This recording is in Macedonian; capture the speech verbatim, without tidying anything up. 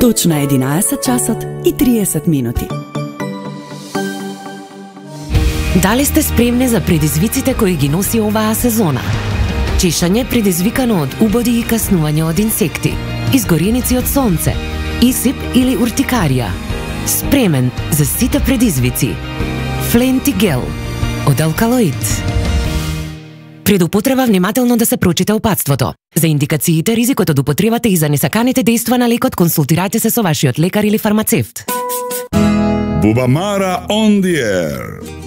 Точно единаесет часот и триесет минути. Дали сте спремни за предизвиците кои ги носи оваа сезона? Чешање предизвикано од убоди и каснување од инсекти, изгореници од сонце, исип или уртикарија. Спремен за сите предизвици. Фленти гел од алкалоид. Пред употреба внимателно да се прочита упатството. За индикациите, ризикот од употребата и за несаканите дејства на лекот, консултирајте се со вашиот лекар или фармацевт. Bubamara on the air.